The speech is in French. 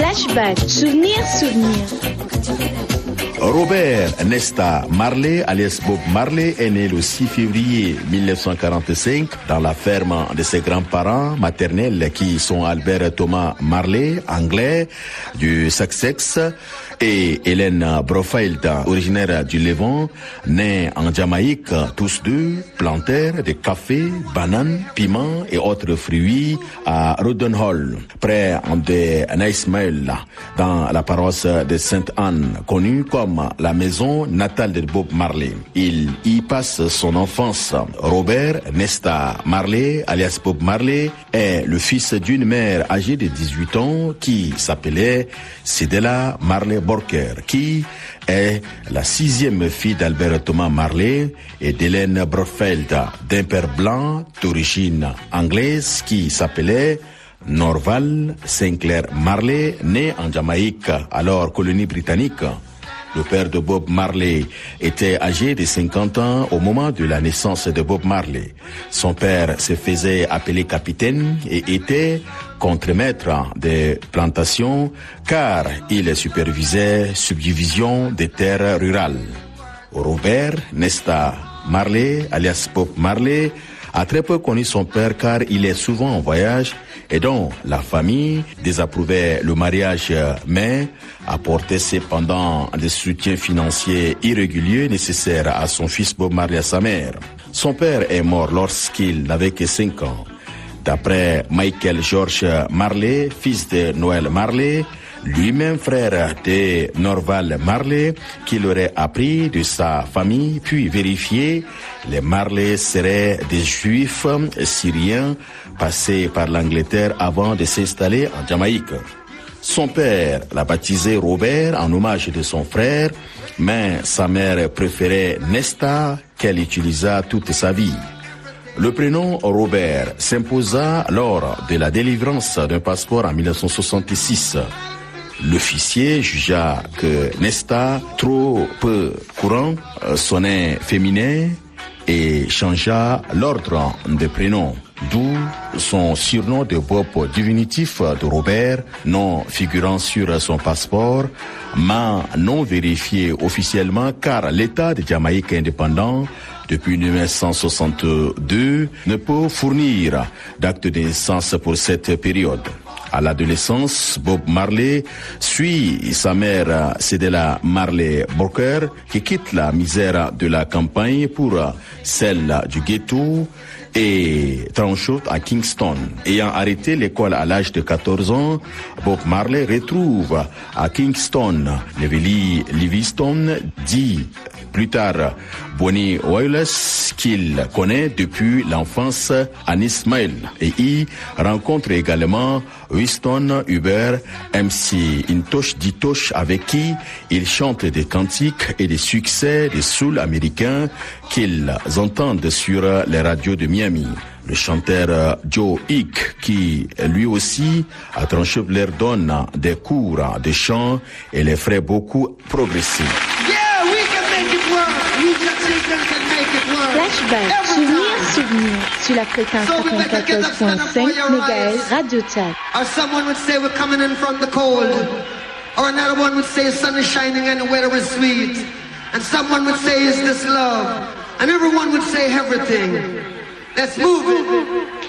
Flashback, souvenir. Robert Nesta Marley, alias Bob Marley, est né le 6 février 1945 dans la ferme de ses grands-parents maternels qui sont Albert Thomas Marley, anglais, du Sussex, et Hélène Brofield, originaire du Levant, née en Jamaïque, tous deux plantèrent de café, bananes, piments et autres fruits à Rodenhall, près de Naismail, dans la paroisse de Sainte-Anne, connue comme la maison natale de Bob Marley. Il y passe son enfance. Robert Nesta Marley, alias Bob Marley, est le fils d'une mère âgée de 18 ans qui s'appelait Cedella Marley Borker, qui est la 6e fille d'Albert Thomas Marley et d'Hélène Brofield, d'un père blanc d'origine anglaise qui s'appelait Norval Sinclair Marley, né en Jamaïque, alors colonie britannique. Le père de Bob Marley était âgé de 50 ans au moment de la naissance de Bob Marley. Son père se faisait appeler capitaine et était contremaître des plantations car il supervisait subdivision des terres rurales. Robert Nesta Marley, alias Bob Marley, a très peu connu son père car il est souvent en voyage et dont la famille désapprouvait le mariage mais apportait cependant des soutiens financiers irréguliers nécessaires à son fils Bob Marley et à sa mère. Son père est mort lorsqu'il n'avait que 5 ans. D'après Michael George Marley, fils de Noel Marley, lui-même frère de Norval Marley, qu'il aurait appris de sa famille, puis vérifié, les Marley seraient des juifs syriens passés par l'Angleterre avant de s'installer en Jamaïque. Son père l'a baptisé Robert en hommage de son frère, mais sa mère préférait Nesta qu'elle utilisa toute sa vie. Le prénom Robert s'imposa lors de la délivrance d'un passeport en 1966. L'officier jugea que Nesta, trop peu courant, sonnait féminin et changea l'ordre des prénoms, d'où son surnom de Bob diminutif de Robert, non figurant sur son passeport, mais non vérifié officiellement car l'État de Jamaïque indépendant depuis 1962 ne peut fournir d'acte de naissance pour cette période. À l'adolescence, Bob Marley suit sa mère Cedella Marley Borker qui quitte la misère de la campagne pour celle du ghetto et tranchot à Kingston. Ayant arrêté l'école à l'âge de 14 ans, Bob Marley retrouve à Kingston Levi Livingston, dit plus tard Bonnie Wallace, qu'il connaît depuis l'enfance à Ismail, et y rencontre également Winston Huber, MC Intosh Ditosh, avec qui il chante des cantiques et des succès des soul américains qu'ils entendent sur les radios de Miami. Le chanteur Joe Hick, qui lui aussi à Tranchot leur donne des cours de chant et les ferait beaucoup progresser. Flashback, souvenir, sur la fréquence 94.5 MHz, Radio Tchad. Or someone would say we're coming in from the cold. Or another one would say the sun is shining and the weather is sweet. And someone would say, is this love? And everyone would say everything. Let's move it.